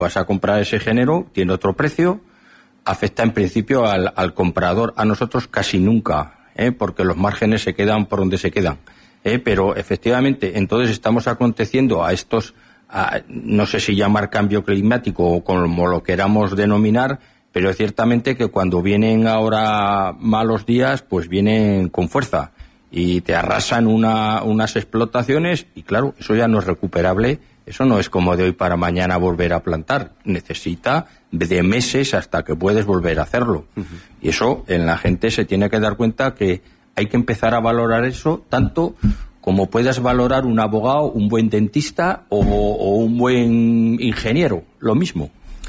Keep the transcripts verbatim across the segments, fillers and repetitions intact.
Vas a comprar ese género, tiene otro precio, afecta en principio al, al comprador, a nosotros casi nunca, ¿eh? porque los márgenes se quedan por donde se quedan. ¿eh? Pero efectivamente, entonces estamos aconteciendo a estos, a, no sé si llamar cambio climático o como lo queramos denominar, pero es ciertamente que cuando vienen ahora malos días, pues vienen con fuerza y te arrasan una, unas explotaciones y claro, eso ya no es recuperable. Eso no es como de hoy para mañana volver a plantar. Necesita de meses hasta que puedes volver a hacerlo. Uh-huh. Y eso en la gente se tiene que dar cuenta que hay que empezar a valorar eso tanto como puedas valorar un abogado, un buen dentista o, o un buen ingeniero. Lo mismo.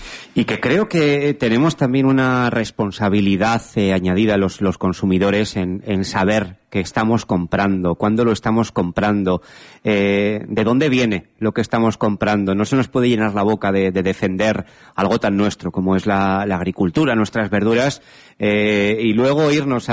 Y que creo que tenemos también una responsabilidad eh, añadida a los, los consumidores en, en saber qué estamos comprando, cuándo lo estamos comprando, eh, de dónde viene lo que estamos comprando. No se nos puede llenar la boca de, de defender algo tan nuestro como es la, la agricultura, nuestras verduras, eh, y luego irnos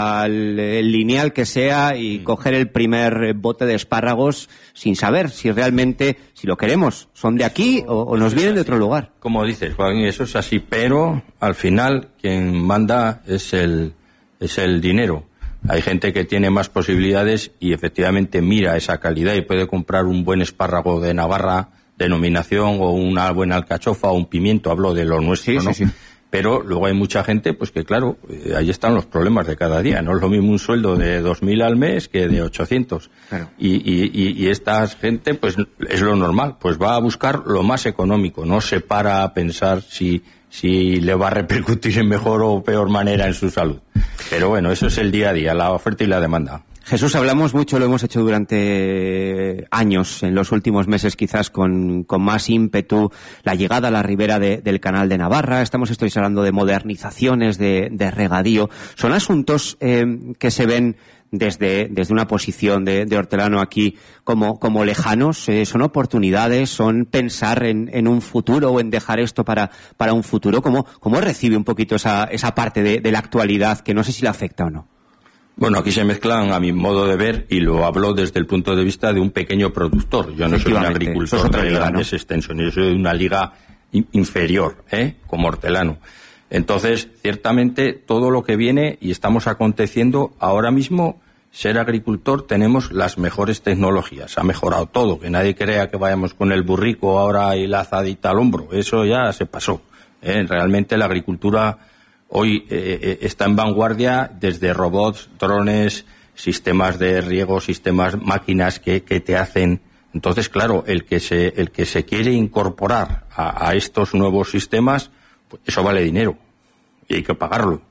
al el lineal que sea y coger el primer bote de espárragos sin saber si realmente, si lo queremos, son de aquí o, o nos vienen de otro lugar. Como dices, Juan, eso es así, pero al final quien manda es el, es el dinero. Hay gente que tiene más posibilidades y efectivamente mira esa calidad y puede comprar un buen espárrago de Navarra, denominación, o una buena alcachofa o un pimiento, hablo de lo nuestro, sí, ¿no? Sí, sí. Pero luego hay mucha gente, pues que claro, eh, ahí están los problemas de cada día. No es lo mismo un sueldo de dos mil al mes que de ochocientos. Claro. Y, y, y, y esta gente, pues es lo normal, pues va a buscar lo más económico, no se para a pensar si, si le va a repercutir en mejor o peor manera en su salud. Pero bueno, eso es el día a día, la oferta y la demanda. Jesús, hablamos mucho, lo hemos hecho durante años, en los últimos meses quizás con, con más ímpetu, la llegada a la ribera de, del Canal de Navarra. Estamos estoy hablando de modernizaciones, de, de regadío. Son asuntos eh, que se ven desde, desde una posición de, de hortelano aquí como, como lejanos, eh, son oportunidades, son pensar en, en un futuro o en dejar esto para, para un futuro. ¿Cómo, cómo recibe un poquito esa, esa parte de, de la actualidad que no sé si le afecta o no? Bueno, aquí se mezclan, a mi modo de ver, y lo hablo desde el punto de vista de un pequeño productor. Yo no soy un agricultor de grandes extensiones, yo soy de una liga in- inferior, ¿eh? como hortelano. Entonces, ciertamente, todo lo que viene y estamos aconteciendo ahora mismo, ser agricultor, tenemos las mejores tecnologías. Ha mejorado todo, que nadie crea que vayamos con el burrico ahora y la azadita al hombro. Eso ya se pasó. ¿eh? Realmente la agricultura hoy eh, está en vanguardia desde robots, drones, sistemas de riego, sistemas, máquinas que, que te hacen. Entonces, claro, el que se, el que se quiere incorporar a, a estos nuevos sistemas, pues eso vale dinero y hay que pagarlo.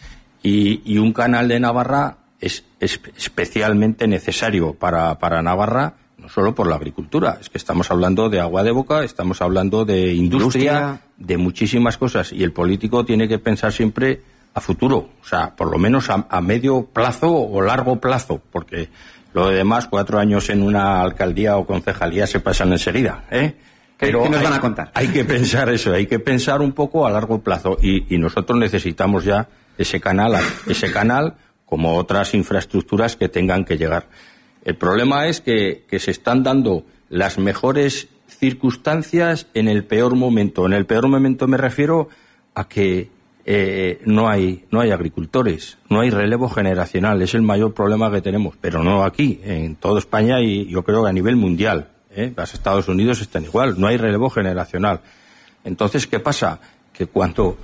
Y, y un canal de Navarra es, es especialmente necesario para, para Navarra, no solo por la agricultura, es que estamos hablando de agua de boca, estamos hablando de industria, industria, de muchísimas cosas, y el político tiene que pensar siempre a futuro, o sea, por lo menos a, a medio plazo o largo plazo, porque lo demás, cuatro años en una alcaldía o concejalía se pasan enseguida, ¿eh? Pero ¿qué nos van a contar? Hay que pensar eso, hay que pensar un poco a largo plazo, y, y nosotros necesitamos ya ese canal, ese canal, como otras infraestructuras que tengan que llegar. El problema es que, que se están dando las mejores circunstancias en el peor momento. En el peor momento me refiero a que eh, no hay no hay agricultores, no hay relevo generacional. Es el mayor problema que tenemos, pero no aquí, en toda España y yo creo que a nivel mundial. ¿eh? Los Estados Unidos están igual, no hay relevo generacional. Entonces, ¿qué pasa? Que cuando,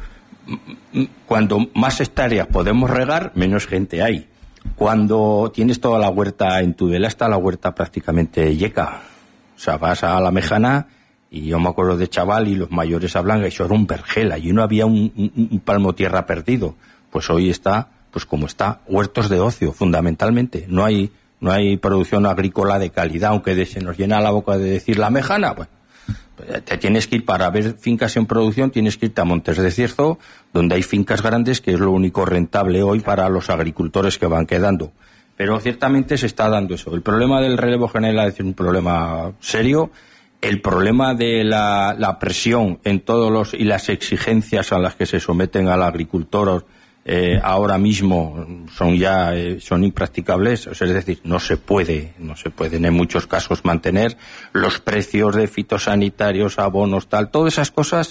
cuando más hectáreas podemos regar, menos gente hay. Cuando tienes toda la huerta en Tudela, está la huerta prácticamente yeca. O sea, vas a la Mejana y yo me acuerdo de chaval y los mayores hablan que eso era un vergel, y no había un, un, un palmo tierra perdido. Pues hoy está, pues como está, huertos de ocio, fundamentalmente. No hay, no hay producción agrícola de calidad, aunque de, se nos llena la boca de decir la Mejana, bueno. Te tienes que ir para ver fincas en producción, tienes que irte a Montes de Cierzo, donde hay fincas grandes, que es lo único rentable hoy para los agricultores que van quedando. Pero ciertamente se está dando eso. El problema del relevo general es un problema serio. El problema de la, la presión en todos los y las exigencias a las que se someten al agricultor eh, ahora mismo son ya eh, son impracticables, o sea, es decir, no se puede, no se pueden en muchos casos mantener los precios de fitosanitarios, abonos, tal, todas esas cosas